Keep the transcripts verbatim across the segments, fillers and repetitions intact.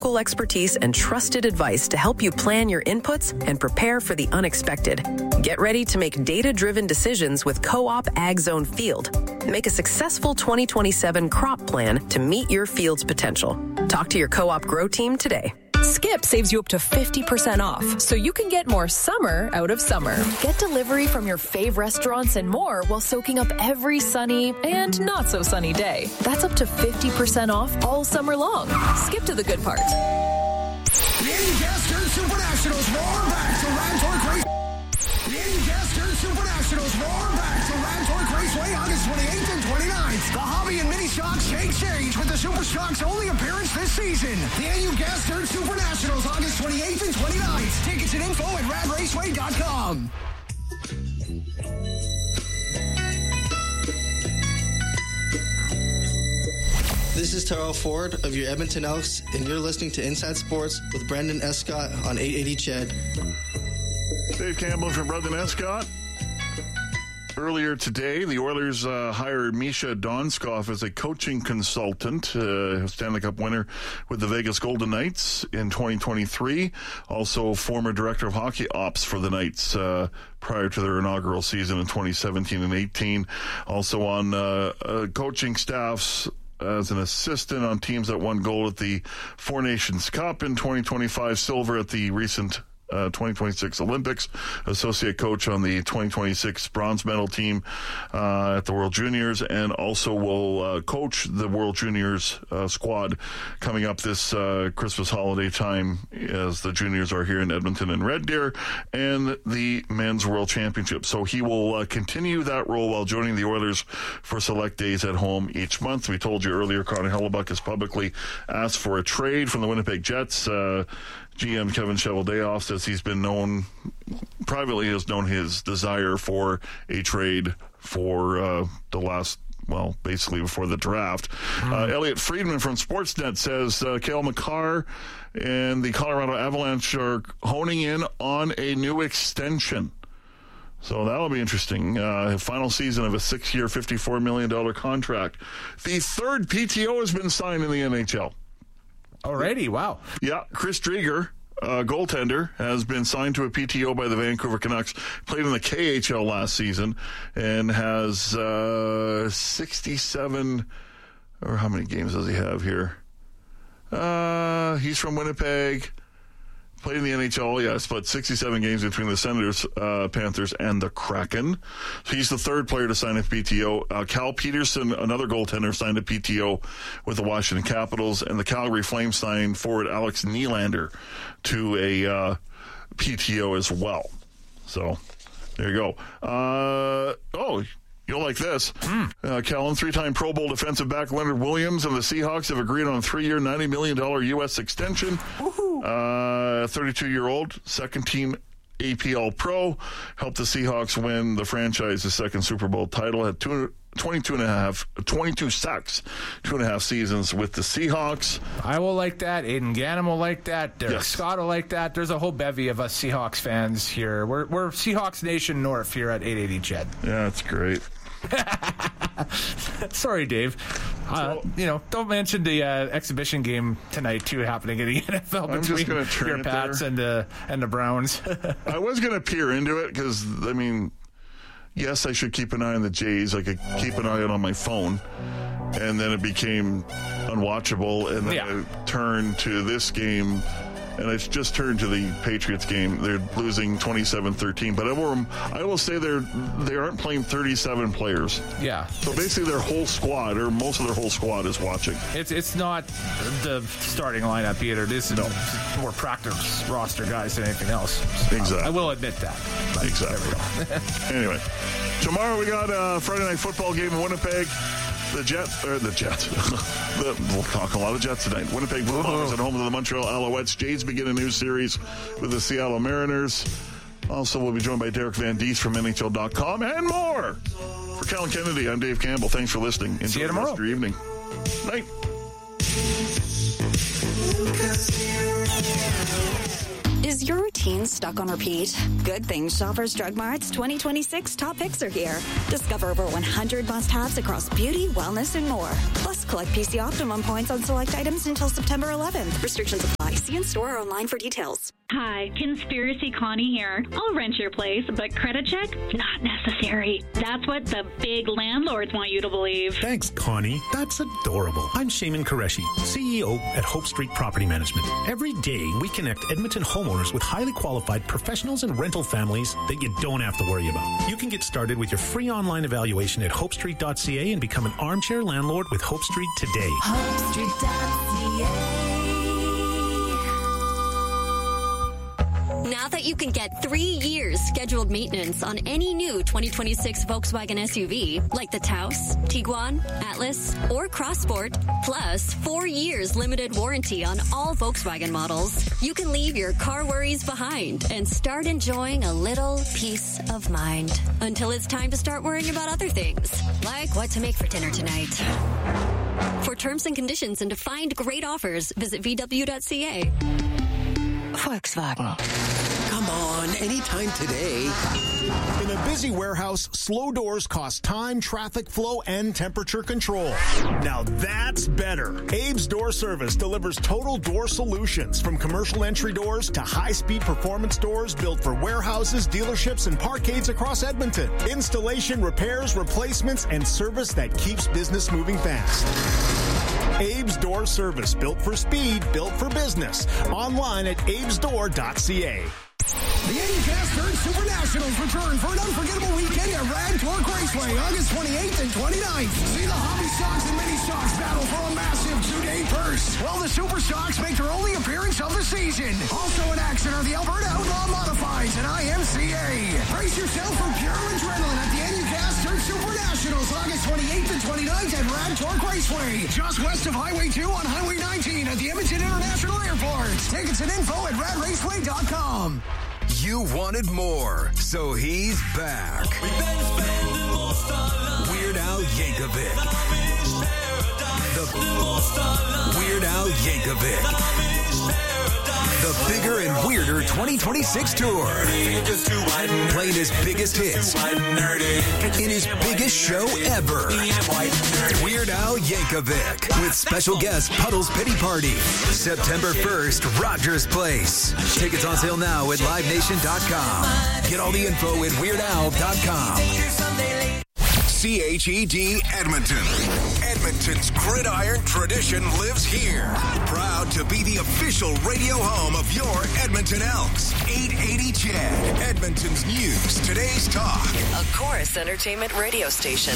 local expertise and trusted advice to help you plan your inputs and prepare for the unexpected. Get ready to make data-driven decisions with Co-op AgZone Field. Make a successful twenty twenty-seven crop plan to meet your field's potential. Talk to your Co-op Grow team today. Skip saves you up to fifty percent off, so you can get more summer out of summer. Get delivery from your fave restaurants and more while soaking up every sunny and not so sunny day. That's up to fifty percent off all summer long. Skip to the good part. The Ancaster Supernationals roar back to Rantork Race. The Ancaster Supernationals roar back to Rantork Raceway August twenty-eighth and twenty-ninth. The Hobby and Mini Shocks take stage with the Super Shocks' only appearance this season. The Ancaster Supernationals August twenty-eighth and twenty-ninth. Tickets and info at rad raceway dot com. This is Terrell Ford of your Edmonton Elks, and you're listening to Inside Sports with Brendan Escott on eight eighty C H E D. Dave Campbell from Brendan Escott. Earlier today, the Oilers uh, hired Misha Donskoff as a coaching consultant, uh, Stanley Cup winner with the Vegas Golden Knights in twenty twenty-three. Also, former director of hockey ops for the Knights uh, prior to their inaugural season in twenty seventeen and eighteen. Also on uh, uh, coaching staffs as an assistant on teams that won gold at the Four Nations Cup in twenty twenty-five, silver at the recent Uh, twenty twenty-six Olympics, associate coach on the twenty twenty-six bronze medal team uh, at the World Juniors, and also will uh, coach the World Juniors uh, squad coming up this uh, Christmas holiday time as the juniors are here in Edmonton and Red Deer, and the Men's World Championship. So he will uh, continue that role while joining the Oilers for select days at home each month. We told you earlier, Connor Hellebuck has publicly asked for a trade from the Winnipeg Jets. Uh, G M Kevin Cheveldayoff says he's been known, privately has known his desire for a trade for uh, the last, well, basically before the draft. Mm. Uh, Elliot Friedman from Sportsnet says uh, Cale Makar and the Colorado Avalanche are honing in on a new extension. So that'll be interesting. Uh, final season of a six-year, fifty-four million dollars contract. The third P T O has been signed in the N H L. Alrighty, wow. Yeah, Chris Drieger, uh, goaltender, has been signed to a P T O by the Vancouver Canucks, played in the K H L last season, and has uh, sixty-seven, or how many games does he have here? Uh, he's from Winnipeg. Played in the N H L, yes, but sixty-seven games between the Senators, uh, Panthers, and the Kraken. So he's the third player to sign a P T O. Uh, Cal Peterson, another goaltender, signed a P T O with the Washington Capitals, and the Calgary Flames signed forward Alex Nylander to a uh, P T O as well. So there you go. Uh, oh, you'll like this. Mm. Uh, Kellen, three-time Pro Bowl defensive back Leonard Williams and the Seahawks have agreed on a three-year, ninety million dollars U S extension. Uh, thirty-two-year-old, second-team A P L Pro, helped the Seahawks win the franchise's second Super Bowl title. Had two, twenty-two and a half, twenty-two sacks, two and a half seasons with the Seahawks. I will like that. Aiden Gannon will like that. Derek Yes. Scott will like that. There's a whole bevy of us Seahawks fans here. We're, we're Seahawks Nation North here at eight eighty C H E D. Yeah, that's great. Sorry, Dave. Uh, So- you know, don't mention the uh, exhibition game tonight too happening in the N F L I'm just between gonna turn your it Pats there. and the and the Browns. I was going to peer into it because, I mean, yes, I should keep an eye on the Jays. I could keep an eye on my phone. And then it became unwatchable. And then Yeah. I turned to this game. And I just turned to the Patriots game. They're losing twenty-seven thirteen. But I will, I will say they're, they aren't playing thirty-seven players. Yeah. So basically their whole squad, or most of their whole squad, is watching. It's it's not the starting lineup either. This is No. more practice roster guys than anything else. Exactly. I will admit that. But Exactly. there we go. Anyway, tomorrow we got a Friday night football game in Winnipeg. The Jets, or the Jets. the, we'll talk a lot of Jets tonight. Winnipeg Blue Bombers at home to the Montreal Alouettes. Jays begin a new series with the Seattle Mariners. Also, we'll be joined by Derek Van Diest from N H L dot com and more. For Kellen Kennedy, I'm Dave Campbell. Thanks for listening. Enjoy See you the tomorrow. rest of your evening. Night. Is your routine stuck on repeat? Good thing Shoppers Drug Mart's twenty twenty-six top picks are here. Discover over one hundred must-haves across beauty, wellness, and more. Plus, collect P C Optimum points on select items until September eleventh. Restrictions apply. See in store or online for details. Hi, Conspiracy Connie here. I'll rent your place, but credit check? Not necessary. That's what the big landlords want you to believe. Thanks, Connie. That's adorable. I'm Shaman Qureshi, C E O at Hope Street Property Management. Every day, we connect Edmonton homeowners with highly qualified professionals and rental families that you don't have to worry about. You can get started with your free online evaluation at hope street dot c a and become an armchair landlord with Hope Street today. hope street dot c a. Now that you can get three years scheduled maintenance on any new twenty twenty-six Volkswagen S U V, like the Taos, Tiguan, Atlas, or Crossport, plus four years limited warranty on all Volkswagen models, you can leave your car worries behind and start enjoying a little peace of mind. Until it's time to start worrying about other things, like what to make for dinner tonight. For terms and conditions and to find great offers, visit v w dot c a. Volkswagen. Come on, anytime today. In a busy warehouse, slow doors cost time, traffic flow, and temperature control. Now that's better. Abe's Door Service delivers total door solutions, from commercial entry doors to high-speed performance doors built for warehouses, dealerships, and parkades across Edmonton. Installation, repairs, replacements, and service that keeps business moving fast. Abe's Door Service, built for speed, built for business. Online at abes door dot c a. The Eddie Third Super Nationals return for an unforgettable weekend at Rad Torque Raceway, August twenty-eighth and twenty-ninth. See the hobby stocks and mini stocks battle for a massive two-day purse, while the Super Stocks make their only appearance of the season. Also in action are the Alberta Outlaw Modifieds and I M C A. Brace yourself for pure adrenaline at the Eddie Third Super Nationals, August twenty-eighth and twenty-ninth at Rad Torque Raceway, just west of Highway two on Highway nineteen at the Edmonton International Airport. Tickets and info at rad raceway dot com. You wanted more, so he's back. Weird Al Yankovic. The Weird Al Yankovic. The Bigger and Weirder twenty twenty-six tour. Playing his biggest hits in his biggest show ever. Weird Al Yankovic with special guest Puddle's Pity Party. September first, Rogers Place. Tickets on sale now at live nation dot com. Get all the info at weird al dot com. C H E D Edmonton. Edmonton's gridiron tradition lives here. Proud to be the official radio home of your Edmonton Elks. eight eighty C H E D, Edmonton's news, today's talk. A Chorus Entertainment radio station.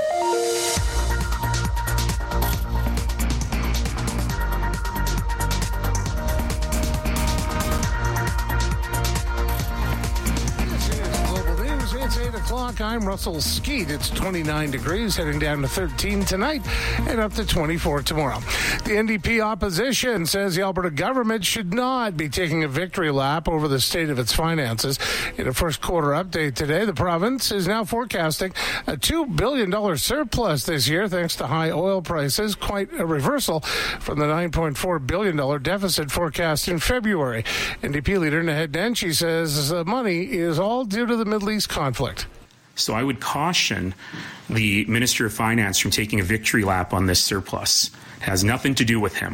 It's eight o'clock. I'm Russell Skeet. It's twenty-nine degrees, heading down to thirteen tonight and up to twenty-four tomorrow. The N D P opposition says the Alberta government should not be taking a victory lap over the state of its finances. In a first quarter update today, the province is now forecasting a two billion dollars surplus this year thanks to high oil prices, quite a reversal from the nine point four billion dollars deficit forecast in February. N D P leader Naheed Nenshi says the money is all due to the Middle East conflict. So I would caution the Minister of Finance from taking a victory lap on this surplus. It has nothing to do with him.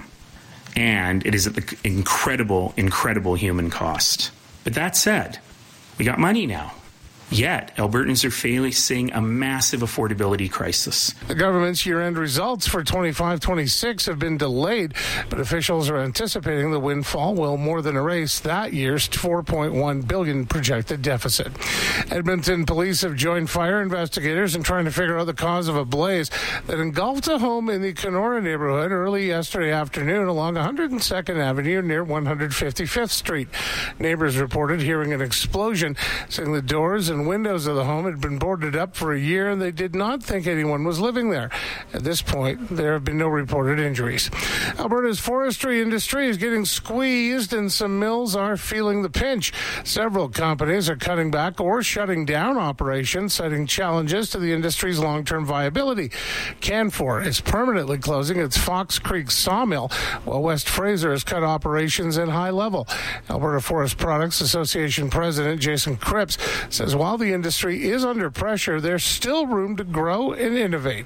And it is at the incredible, incredible human cost. But that said, we got money now. Yet, Albertans are facing a massive affordability crisis. The government's year-end results for twenty-five twenty-six have been delayed, but officials are anticipating the windfall will more than erase that year's four point one billion dollars projected deficit. Edmonton police have joined fire investigators in trying to figure out the cause of a blaze that engulfed a home in the Kenora neighborhood early yesterday afternoon along one hundred second Avenue near one hundred fifty-fifth Street. Neighbors reported hearing an explosion, saying the doors and windows of the home had been boarded up for a year and they did not think anyone was living there. At this point, there have been no reported injuries. Alberta's forestry industry is getting squeezed and some mills are feeling the pinch. Several companies are cutting back or shutting down operations, citing challenges to the industry's long-term viability. Canfor is permanently closing its Fox Creek sawmill, while West Fraser has cut operations at high level. Alberta Forest Products Association President Jason Cripps says while the industry is under pressure, there's still room to grow and innovate.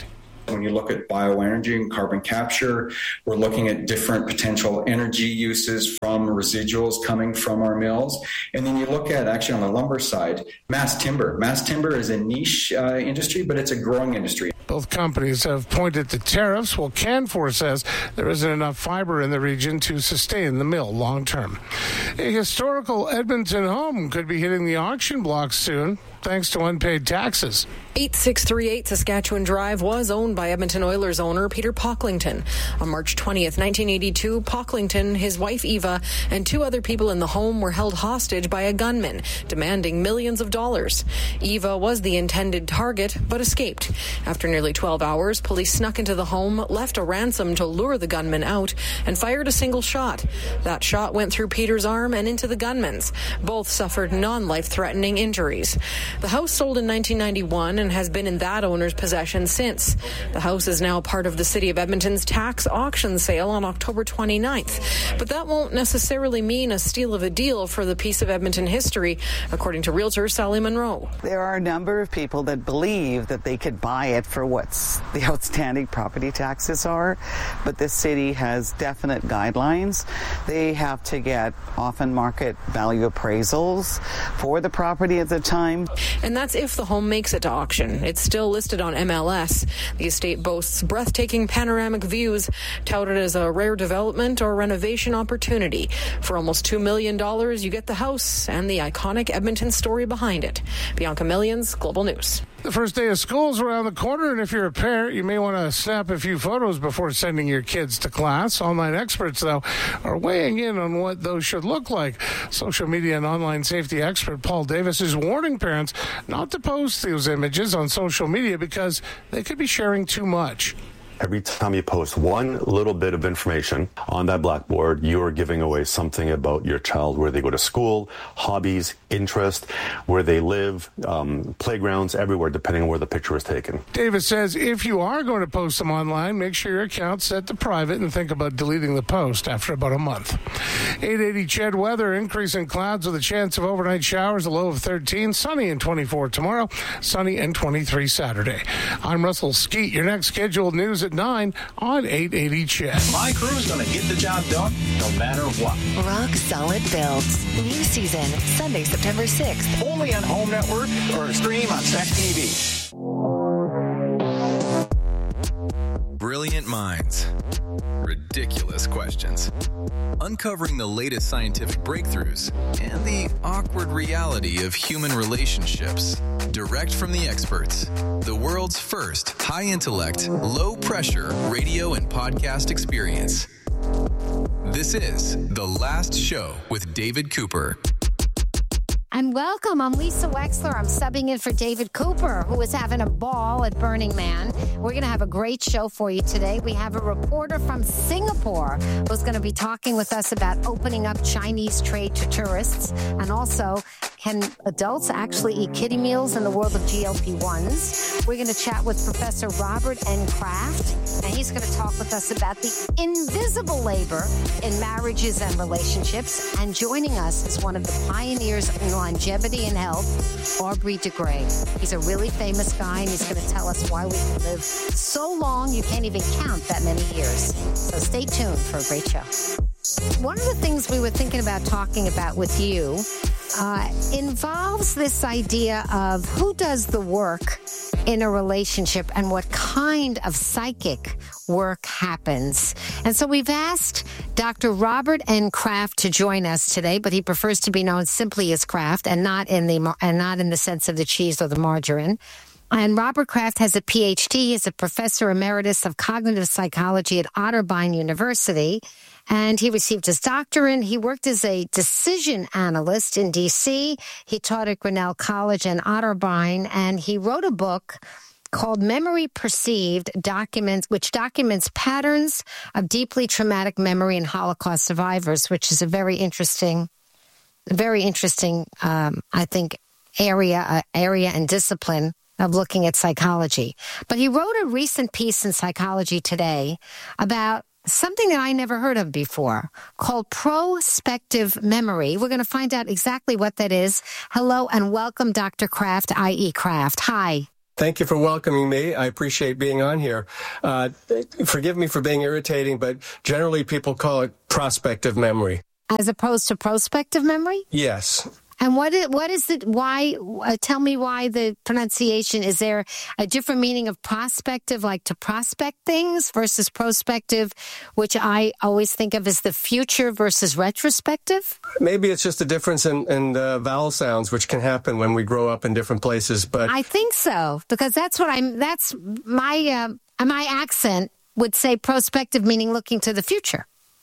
When you look at bioenergy and carbon capture, we're looking at different potential energy uses from residuals coming from our mills. And then you look at, actually on the lumber side, mass timber. Mass timber is a niche uh, industry, but it's a growing industry. Both companies have pointed to tariffs, while Canfor says there isn't enough fiber in the region to sustain the mill long term. A historical Edmonton home could be hitting the auction block soon, thanks to unpaid taxes. eighty-six thirty-eight Saskatchewan Drive was owned by Edmonton Oilers owner Peter Pocklington. On March twentieth, nineteen eighty-two, Pocklington, his wife Eva, and two other people in the home were held hostage by a gunman, demanding millions of dollars. Eva was the intended target, but escaped. After nearly twelve hours, police snuck into the home, left a ransom to lure the gunman out, and fired a single shot. That shot went through Peter's arm and into the gunman's. Both suffered non-life-threatening injuries. The house sold in nineteen ninety-one and has been in that owner's possession since. The house is now part of the City of Edmonton's tax auction sale on October twenty-ninth. But that won't necessarily mean a steal of a deal for the piece of Edmonton history, according to realtor Sally Monroe. There are a number of people that believe that they could buy it for what's the outstanding property taxes are, but this city has definite guidelines. They have to get often market value appraisals for the property at the time. And that's if the home makes it to auction. It's still listed on M L S. The estate boasts breathtaking panoramic views, touted as a rare development or renovation opportunity. For almost two million dollars, you get the house and the iconic Edmonton story behind it. Bianca Millions, Global News. The first day of school is around the corner, and if you're a parent, you may want to snap a few photos before sending your kids to class. Online experts, though, are weighing in on what those should look like. Social media and online safety expert Paul Davis is warning parents not to post those images on social media because they could be sharing too much. Every time you post one little bit of information on that blackboard, you're giving away something about your child, where they go to school, hobbies, interest, where they live, um, playgrounds, everywhere, depending on where the picture is taken. Davis says if you are going to post them online, make sure your account's set to private and think about deleting the post after about a month. eight eighty C H E D weather, increasing clouds with a chance of overnight showers, a low of thirteen, sunny and twenty-four tomorrow, sunny and twenty-three Saturday. I'm Russell Skeet. Your next scheduled news at nine on eight eighty C H E D. My crew's going to get the job done no matter what. Rock Solid Builds. New season, Sunday, September sixth. Only on Home Network or stream on Sac T V. Brilliant minds. Ridiculous questions. Uncovering the latest scientific breakthroughs and the awkward reality of human relationships. Direct from the experts. The world's first high-intellect, low-pressure radio and podcast experience. This is The Last Show with David Cooper. And welcome. I'm Lisa Wexler. I'm subbing in for David Cooper, who is having a ball at Burning Man. We're going to have a great show for you today. We have a reporter from Singapore who's going to be talking with us about opening up Chinese trade to tourists. And also, can adults actually eat kiddie meals in the world of G L P ones? We're going to chat with Professor Robert N. Kraft, and he's going to talk with us about the invisible labor in marriages and relationships. And joining us is one of the pioneers in longevity and health, Aubrey de Grey. He's a really famous guy, and he's going to tell us why we can live so long you can't even count that many years. So stay tuned for a great show. One of the things we were thinking about talking about with you uh, involves this idea of who does the work in a relationship and what kind of psychic work happens. And so we've asked Doctor Robert N. Kraft to join us today, but he prefers to be known simply as Kraft and not in the and not in the sense of the cheese or the margarine. And Robert Kraft has a P H D. He's a professor emeritus of cognitive psychology at Otterbein University. And he received his doctorate. He worked as a decision analyst in D C. He taught at Grinnell College and Otterbein. And he wrote a book called Memory Perceived, documents, which documents patterns of deeply traumatic memory in Holocaust survivors, which is a very interesting, very interesting, um, I think, area, uh, area and discipline of looking at psychology. But he wrote a recent piece in Psychology Today about something that I never heard of before called prospective memory. We're going to find out exactly what that is. Hello and welcome, Doctor Kraft, that is. Kraft. Hi. Thank you for welcoming me. I appreciate being on here. Uh, forgive me for being irritating, but generally people call it prospective memory. As opposed to prospective memory? Yes. And what is, what is it, why, uh, tell me why the pronunciation, is there a different meaning of prospective, like to prospect things, versus prospective, which I always think of as the future versus retrospective? Maybe it's just a difference in, in uh, vowel sounds, which can happen when we grow up in different places, but... I think so, because that's what I'm, that's my, uh, my accent would say prospective, meaning looking to the future.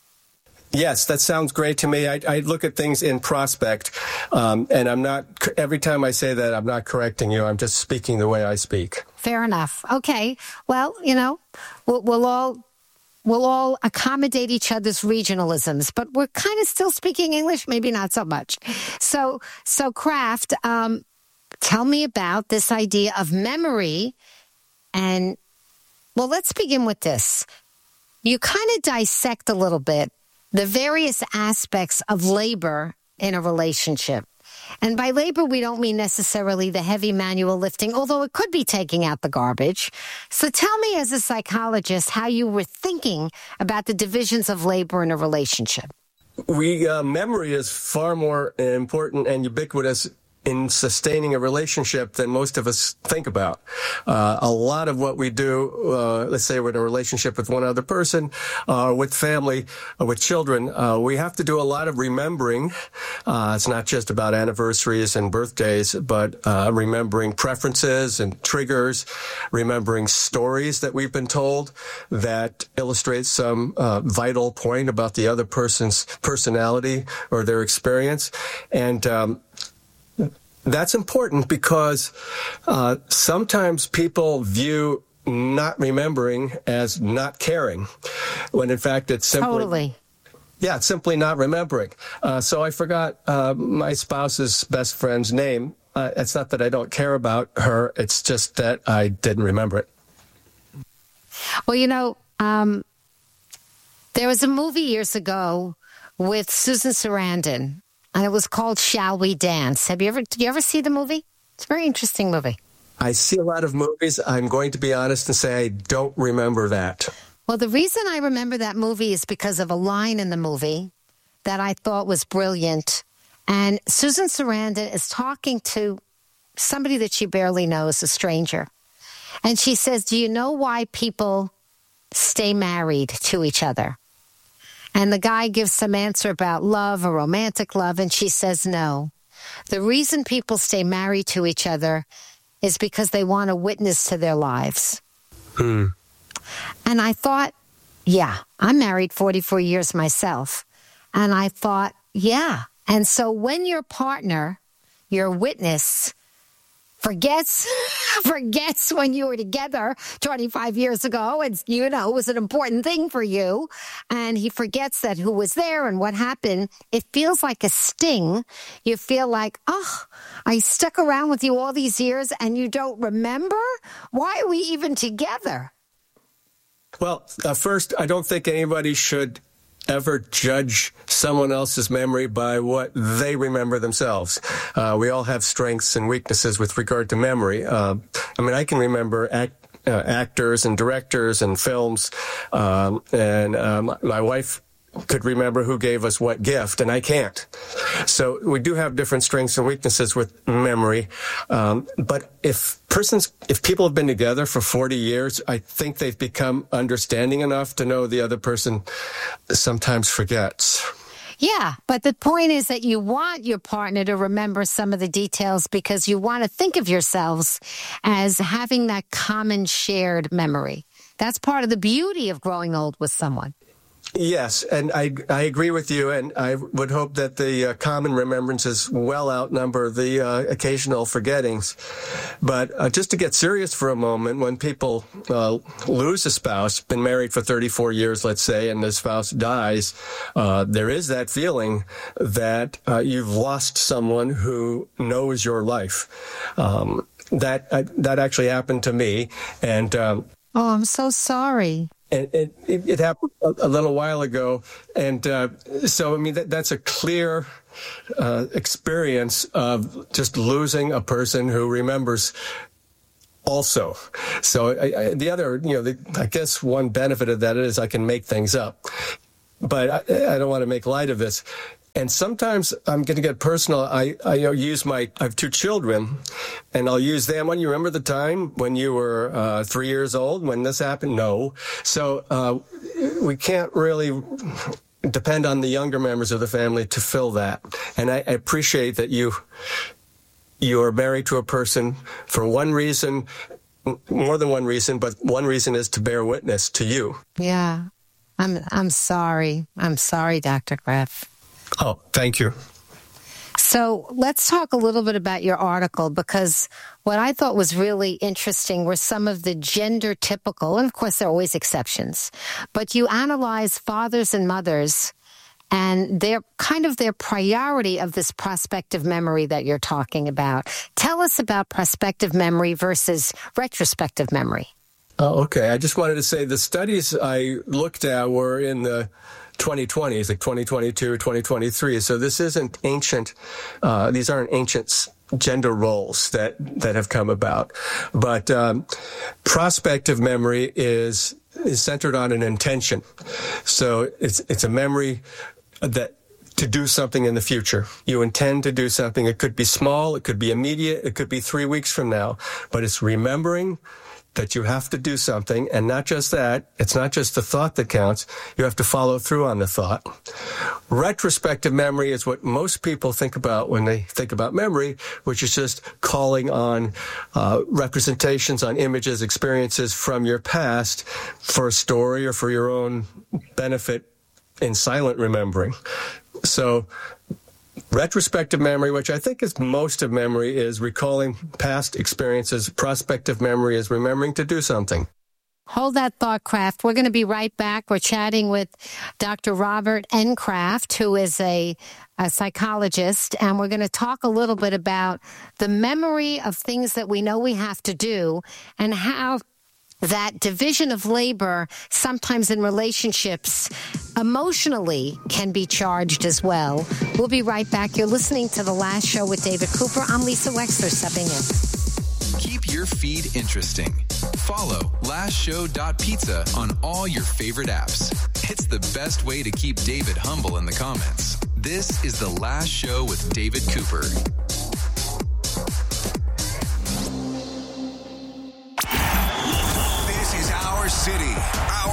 Yes, that sounds great to me. I, I look at things in prospect, um, and I'm not, every time I say that, I'm not correcting you. I'm just speaking the way I speak. Fair enough. Okay. Well, you know, we'll, we'll all, we'll all accommodate each other's regionalisms, but we're kind of still speaking English, maybe not so much. So, so Kraft, um, tell me about this idea of memory. And, well, let's begin with this. You kind of dissect a little bit the various aspects of labor in a relationship. And by labor, we don't mean necessarily the heavy manual lifting, although it could be taking out the garbage. So tell me, as a psychologist, how you were thinking about the divisions of labor in a relationship. We, uh, memory is far more important and ubiquitous in sustaining a relationship than most of us think about. Uh, a lot of what we do, uh, let's say we're in a relationship with one other person, uh, with family, uh, with children, uh, we have to do a lot of remembering. Uh, it's not just about anniversaries and birthdays, but uh, remembering preferences and triggers, remembering stories that we've been told that illustrate some uh, vital point about the other person's personality or their experience. And um that's important because uh, sometimes people view not remembering as not caring, when in fact it's simply... Totally. Yeah, it's simply not remembering. Uh, so I forgot uh, my spouse's best friend's name. Uh, it's not that I don't care about her. It's just that I didn't remember it. Well, you know, um, there was a movie years ago with Susan Sarandon, and it was called Shall We Dance? Have you ever, did you ever see the movie? It's a very interesting movie. I see a lot of movies. I'm going to be honest and say I don't remember that. Well, the reason I remember that movie is because of a line in the movie that I thought was brilliant. And Susan Sarandon is talking to somebody that she barely knows, a stranger. And she says, do you know why people stay married to each other? And the guy gives some answer about love or romantic love, and she says no. The reason people stay married to each other is because they want a witness to their lives. Hmm. And I thought, yeah, I'm married forty-four years myself. And I thought, yeah. And so when your partner, your witness, forgets forgets when you were together twenty-five years ago, and, you know, it was an important thing for you, and he forgets that who was there and what happened, it feels like a sting. You feel like, oh, I stuck around with you all these years and you don't remember? Why are we even together? Well, uh, first, I don't think anybody should ever judge someone else's memory by what they remember themselves. Uh, we all have strengths and weaknesses with regard to memory. Uh, I mean, I can remember act, uh, actors and directors and films, um, and um, my wife could remember who gave us what gift, and I can't. So we do have different strengths and weaknesses with memory. Um, but if persons, if people have been together for forty years, I think they've become understanding enough to know the other person sometimes forgets. Yeah, but the point is that you want your partner to remember some of the details because you want to think of yourselves as having that common shared memory. That's part of the beauty of growing old with someone. Yes, and I I agree with you, and I would hope that the uh, common remembrances well outnumber the uh, occasional forgettings. But uh, just to get serious for a moment, when people uh, lose a spouse, been married for thirty-four years, let's say, and the spouse dies, uh, there is that feeling that uh, you've lost someone who knows your life. Um, that uh, that actually happened to me, and um, oh, I'm so sorry. And it, it, it happened a, a little while ago. And uh, so, I mean, that, that's a clear uh, experience of just losing a person who remembers also. So I, I, the other, you know, the, I guess one benefit of that is I can make things up. But I, I don't want to make light of this. And sometimes I'm going to get personal. I, I you know, use my, I have two children, and I'll use them. When you remember the time when you were uh, three years old when this happened? No. So uh, we can't really depend on the younger members of the family to fill that. And I, I appreciate that you you are married to a person for one reason, more than one reason, but one reason is to bear witness to you. Yeah. I'm I'm sorry. I'm sorry, Doctor Kraft. Oh, thank you. So let's talk a little bit about your article, because what I thought was really interesting were some of the gender typical, and of course there are always exceptions, but you analyze fathers and mothers and their kind of their priority of this prospective memory that you're talking about. Tell us about prospective memory versus retrospective memory. Oh, okay. I just wanted to say the studies I looked at were in the twenty twenties, like twenty twenty-two, twenty twenty-three. So this isn't ancient. Uh, these aren't ancient gender roles that, that have come about. But um, prospective memory is is centered on an intention. So it's it's a memory that to do something in the future. You intend to do something. It could be small. It could be immediate. It could be three weeks from now. But it's remembering that you have to do something, and not just that, it's not just the thought that counts, you have to follow through on the thought. Retrospective memory is what most people think about when they think about memory, which is just calling on uh, representations, on images, experiences from your past for a story or for your own benefit in silent remembering. So retrospective memory, which I think is most of memory, is recalling past experiences. Prospective memory is remembering to do something. Hold that thought, Kraft. We're going to be right back. We're chatting with Doctor Robert N. Kraft, who is a, a psychologist, and we're going to talk a little bit about the memory of things that we know we have to do and how that division of labor, sometimes in relationships, emotionally can be charged as well. We'll be right back. You're listening to The Last Show with David Cooper. I'm Lisa Wexler, stepping in. Keep your feed interesting. Follow last show dot pizza on all your favorite apps. It's the best way to keep David humble in the comments. This is The Last Show with David Cooper. This is our city, our